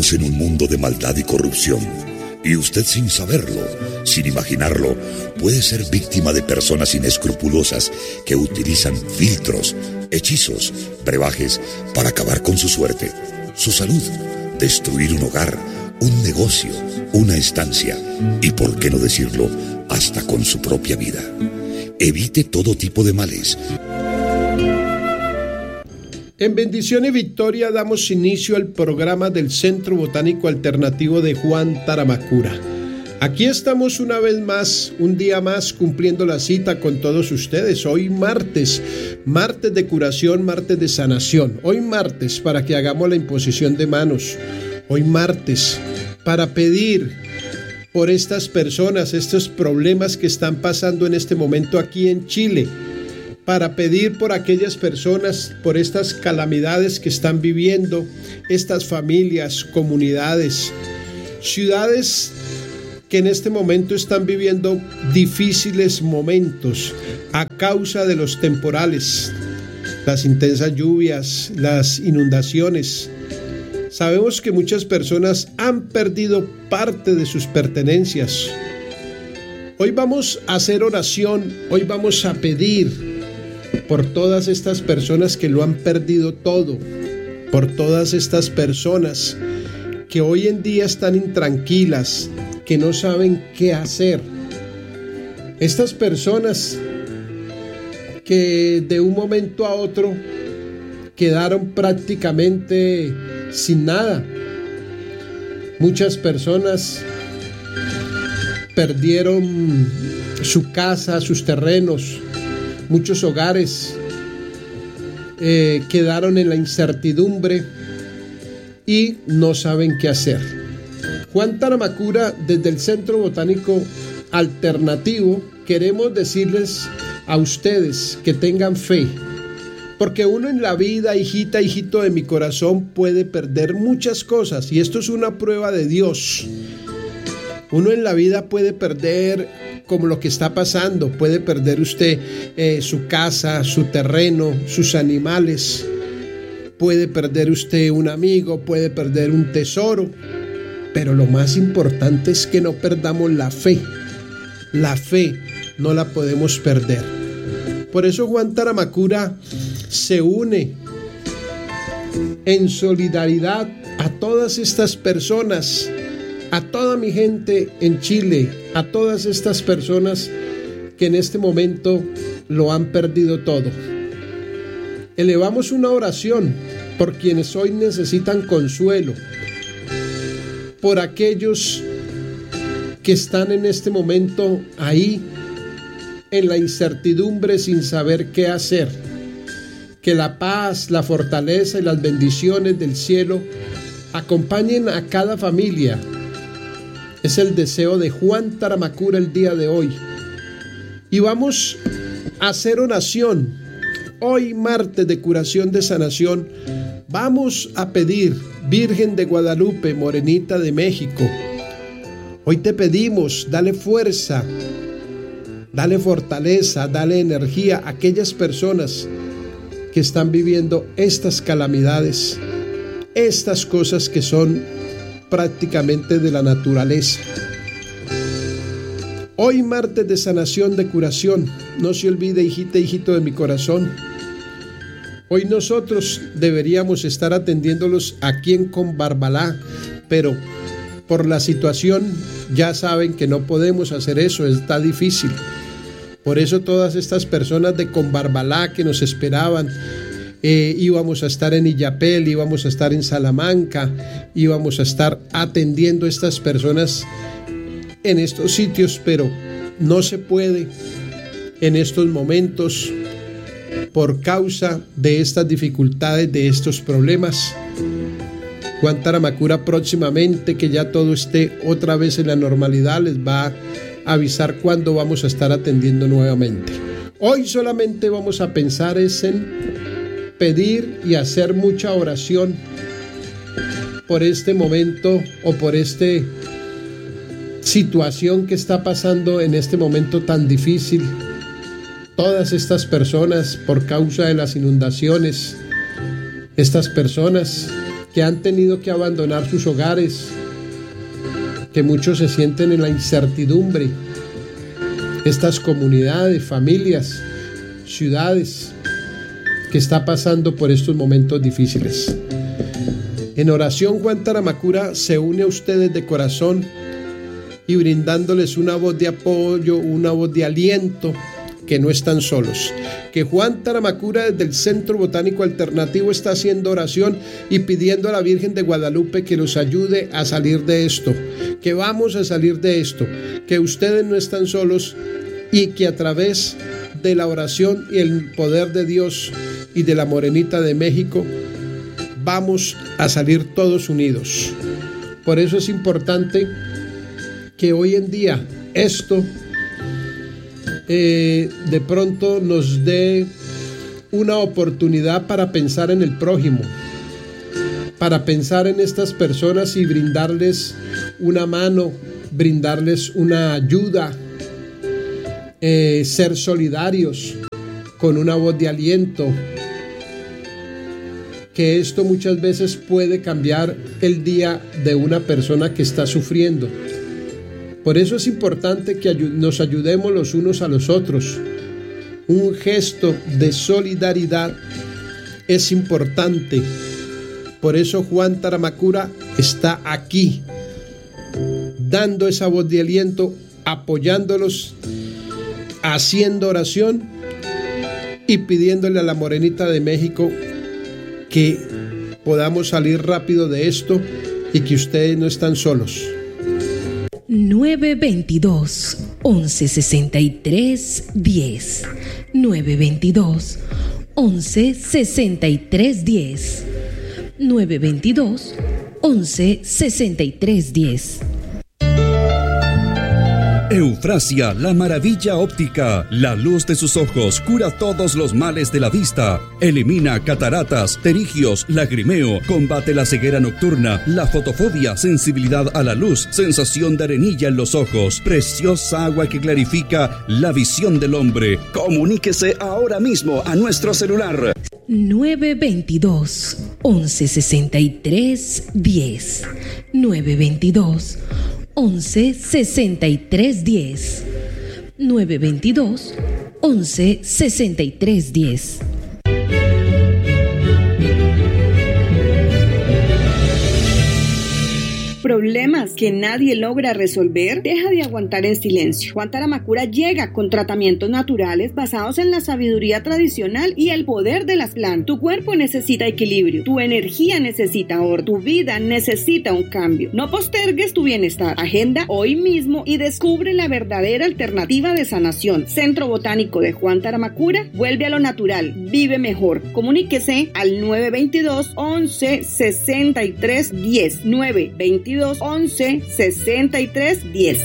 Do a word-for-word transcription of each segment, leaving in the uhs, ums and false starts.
Vivimos en un mundo de maldad y corrupción, y usted, sin saberlo, sin imaginarlo, puede ser víctima de personas inescrupulosas que utilizan filtros, hechizos, brebajes para acabar con su suerte, su salud, destruir un hogar, un negocio, una estancia y, por qué no decirlo, hasta con su propia vida. Evite todo tipo de males. En bendición y victoria damos inicio al programa del Centro Botánico Alternativo de Juan Taramacura. Aquí estamos una vez más, un día más, cumpliendo la cita con todos ustedes. Hoy martes, martes de curación, martes de sanación. Hoy martes para que hagamos la imposición de manos. Hoy martes para pedir por estas personas, estos problemas que están pasando en este momento aquí en Chile. Para pedir por aquellas personas, por estas calamidades que están viviendo, estas familias, comunidades, ciudades que en este momento están viviendo difíciles momentos a causa de los temporales, las intensas lluvias, las inundaciones. Sabemos que muchas personas han perdido parte de sus pertenencias. Hoy vamos a hacer oración, hoy vamos a pedir por todas estas personas que lo han perdido todo, por todas estas personas que hoy en día están intranquilas, que no saben qué hacer. Estas personas que de un momento a otro quedaron prácticamente sin nada. Muchas personas perdieron su casa, sus terrenos. Muchos hogares eh, quedaron en la incertidumbre y no saben qué hacer. Juan Taramacura, desde el Centro Botánico Alternativo, queremos decirles a ustedes que tengan fe, porque uno en la vida, hijita, hijito de mi corazón, puede perder muchas cosas, y esto es una prueba de Dios. Uno en la vida puede perder, como lo que está pasando, puede perder usted eh, su casa, su terreno, sus animales, puede perder usted un amigo, puede perder un tesoro, pero lo más importante es que no perdamos la fe. La fe no la podemos perder. Por eso Juan Taramacura se une en solidaridad a todas estas personas, a toda mi gente en Chile, a todas estas personas que en este momento lo han perdido todo. Elevamos una oración por quienes hoy necesitan consuelo, por aquellos que están en este momento ahí en la incertidumbre sin saber qué hacer. Que la paz, la fortaleza y las bendiciones del cielo acompañen a cada familia. Es el deseo de Juan Taramacura el día de hoy. Y vamos a hacer oración. Hoy, martes de curación de sanación, vamos a pedir, Virgen de Guadalupe, Morenita de México. Hoy te pedimos, dale fuerza, dale fortaleza, dale energía a aquellas personas que están viviendo estas calamidades, estas cosas que son prácticamente de la naturaleza. Hoy martes de sanación, de curación, no se olvide, hijita, hijito de mi corazón, hoy nosotros deberíamos estar atendiéndolos aquí en Combarbalá, pero por la situación ya saben que no podemos hacer eso, está difícil. Por eso todas estas personas de Combarbalá que nos esperaban, Eh, íbamos a estar en Illapel, íbamos a estar en Salamanca, íbamos a estar atendiendo a estas personas en estos sitios, pero no se puede en estos momentos por causa de estas dificultades, de estos problemas. Juan Taramacura próximamente, que ya todo esté otra vez en la normalidad, les va a avisar cuándo vamos a estar atendiendo nuevamente. Hoy solamente vamos a pensar es en pedir y hacer mucha oración por este momento o por esta situación que está pasando en este momento tan difícil. Todas estas personas, por causa de las inundaciones, estas personas que han tenido que abandonar sus hogares, que muchos se sienten en la incertidumbre. Estas comunidades, familias, ciudades que está pasando por estos momentos difíciles. En oración, Juan Taramacura se une a ustedes de corazón y brindándoles una voz de apoyo, una voz de aliento, que no están solos. Que Juan Taramacura desde el Centro Botánico Alternativo está haciendo oración y pidiendo a la Virgen de Guadalupe que los ayude a salir de esto, que vamos a salir de esto, que ustedes no están solos y que a través de la oración y el poder de Dios y de la Morenita de México vamos a salir todos unidos. Por eso es importante que hoy en día esto eh, de pronto nos dé una oportunidad para pensar en el prójimo, para pensar en estas personas y brindarles una mano, brindarles una ayuda, eh, ser solidarios con una voz de aliento, que esto muchas veces puede cambiar el día de una persona que está sufriendo. Por eso es importante que nos ayudemos los unos a los otros. Un gesto de solidaridad es importante. Por eso Juan Taramacura está aquí, dando esa voz de aliento, apoyándolos, haciendo oración y pidiéndole a la Morenita de México que podamos salir rápido de esto y que ustedes no están solos. nueve veintidós, once sesenta y tres, diez. nueve veintidós, once sesenta y tres, diez. nueve veintidós, once sesenta y tres, diez. Eufrasia, la maravilla óptica, la luz de sus ojos cura todos los males de la vista, elimina cataratas, pterigios, lagrimeo, combate la ceguera nocturna, la fotofobia, sensibilidad a la luz, sensación de arenilla en los ojos, preciosa agua que clarifica la visión del hombre. Comuníquese ahora mismo a nuestro celular. nueve veintidós, once sesenta y tres, diez. nueve veintidós, once sesenta y tres, diez. nueve veintidós, once sesenta y tres, diez. ¿Problemas que nadie logra resolver? Deja de aguantar en silencio. Juan Taramacura llega con tratamientos naturales basados en la sabiduría tradicional y el poder de las plantas. Tu cuerpo necesita equilibrio, tu energía necesita orden, tu vida necesita un cambio. No postergues tu bienestar. Agenda hoy mismo y descubre la verdadera alternativa de sanación. Centro Botánico de Juan Taramacura, vuelve a lo natural, vive mejor. Comuníquese al nueve veintidós, once sesenta y tres, diez. nueve veintidós, once sesenta y tres, diez.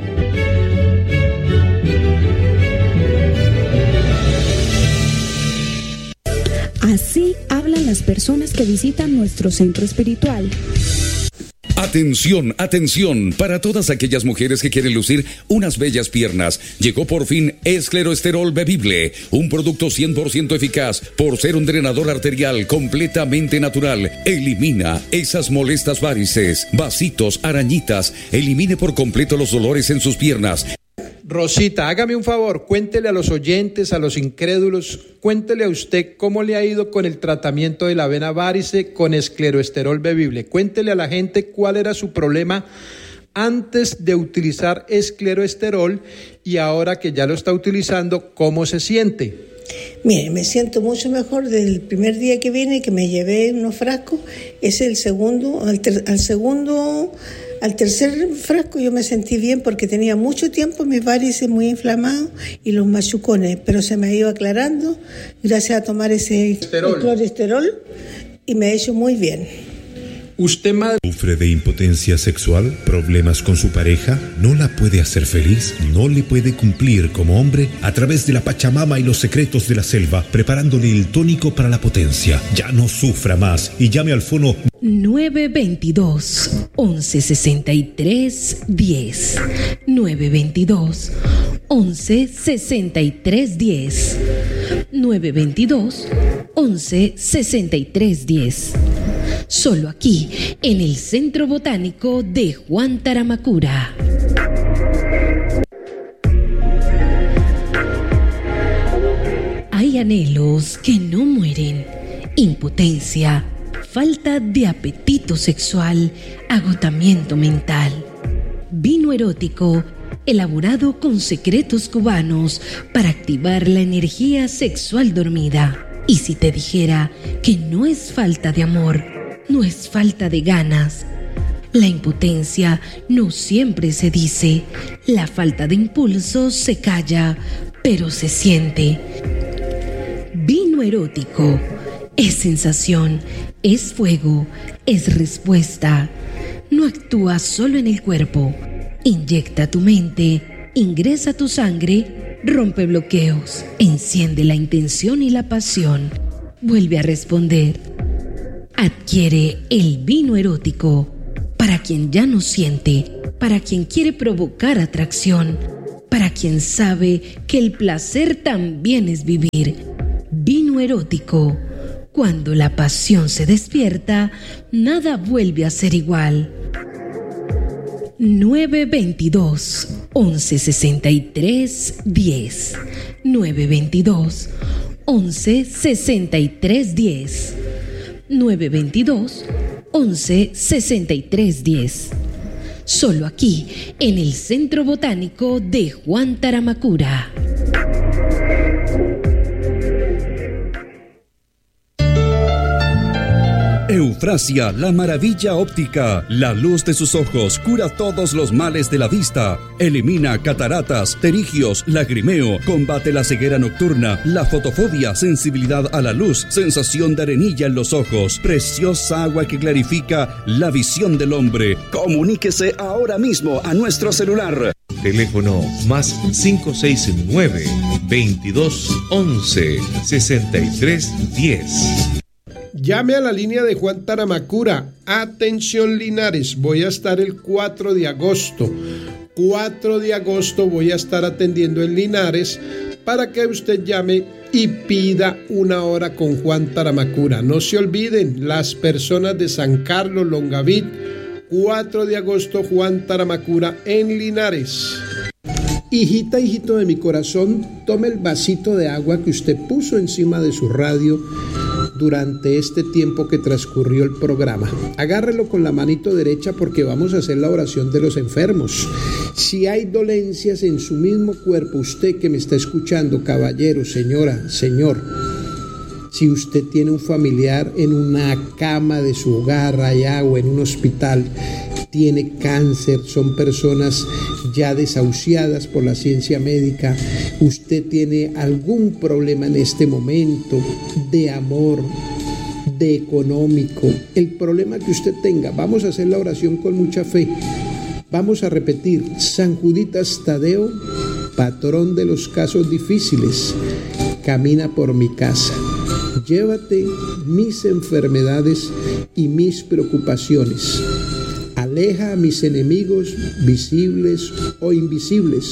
Así hablan las personas que visitan nuestro centro espiritual. Atención, atención, para todas aquellas mujeres que quieren lucir unas bellas piernas. Llegó por fin Escleroesterol Bebible, un producto cien por ciento eficaz por ser un drenador arterial completamente natural. Elimina esas molestas varices, vasitos, arañitas, elimine por completo los dolores en sus piernas. Rosita, hágame un favor, cuéntele a los oyentes, a los incrédulos, cuéntele a usted cómo le ha ido con el tratamiento de la vena varice con escleroesterol bebible. Cuéntele a la gente cuál era su problema antes de utilizar escleroesterol y ahora que ya lo está utilizando, ¿cómo se siente? Mire, me siento mucho mejor desde el primer día que vine, que me llevé unos frascos. Es el segundo, al, ter, al segundo... Al tercer frasco yo me sentí bien porque tenía mucho tiempo mis varices muy inflamados y los machucones, pero se me ha ido aclarando gracias a tomar ese cloresteol y me ha hecho muy bien. ¿Usted, madre, sufre de impotencia sexual, problemas con su pareja, no la puede hacer feliz, no le puede cumplir como hombre? A través de la Pachamama y los secretos de la selva, preparándole el tónico para la potencia. Ya no sufra más y llame al fono nueve veintidós, once sesenta y tres, diez. nueve veintidós, once sesenta y tres, diez. nueve veintidós, once sesenta y tres, diez. Solo aquí, en el Centro Botánico de Juan Taramacura. Hay anhelos que no mueren, impotencia, falta de apetito sexual, agotamiento mental. Vino erótico, elaborado con secretos cubanos para activar la energía sexual dormida. Y si te dijera que no es falta de amor, no es falta de ganas. La impotencia no siempre se dice, la falta de impulso se calla, pero se siente. Vino erótico es sensación, es fuego, es respuesta. No actúa solo en el cuerpo, inyecta tu mente, ingresa tu sangre, rompe bloqueos, enciende la intención y la pasión, vuelve a responder. Adquiere el vino erótico para quien ya no siente, para quien quiere provocar atracción, para quien sabe que el placer también es vivir. Vino erótico. Cuando la pasión se despierta, nada vuelve a ser igual. nueve veintidós, once sesenta y tres, diez. nueve veintidós, once sesenta y tres, diez. nueve veintidós, once sesenta y tres, diez. Solo aquí, en el Centro Botánico de Juan Taramacura. Eufrasia, la maravilla óptica. La luz de sus ojos cura todos los males de la vista. Elimina cataratas, pterigios, lagrimeo. Combate la ceguera nocturna, la fotofobia, sensibilidad a la luz, sensación de arenilla en los ojos. Preciosa agua que clarifica la visión del hombre. Comuníquese ahora mismo a nuestro celular. Teléfono más cinco seis nueve, veintidós, once, sesenta y tres, diez. Llame a la línea de Juan Taramacura. Atención Linares, voy a estar el cuatro de agosto. cuatro de agosto voy a estar atendiendo en Linares para que usted llame y pida una hora con Juan Taramacura. No se olviden, las personas de San Carlos, Longaví, cuatro de agosto, Juan Taramacura en Linares. Hijita, hijito de mi corazón, tome el vasito de agua que usted puso encima de su radio durante este tiempo que transcurrió el programa. Agárrelo con la manito derecha porque vamos a hacer la oración de los enfermos. Si hay dolencias en su mismo cuerpo, usted que me está escuchando, caballero, señora, señor, si usted tiene un familiar en una cama de su hogar allá o en un hospital, tiene cáncer, son personas ya desahuciadas por la ciencia médica, usted tiene algún problema en este momento de amor, de económico, el problema que usted tenga, vamos a hacer la oración con mucha fe. Vamos a repetir: San Juditas Tadeo, patrón de los casos difíciles, camina por mi casa. Llévate mis enfermedades y mis preocupaciones. Aleja a mis enemigos visibles o invisibles.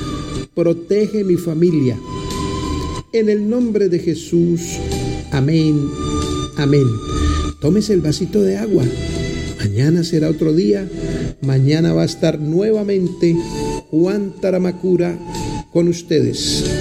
Protege mi familia. En el nombre de Jesús. Amén. Amén. Tómese el vasito de agua. Mañana será otro día. Mañana va a estar nuevamente Juan Taramacura con ustedes.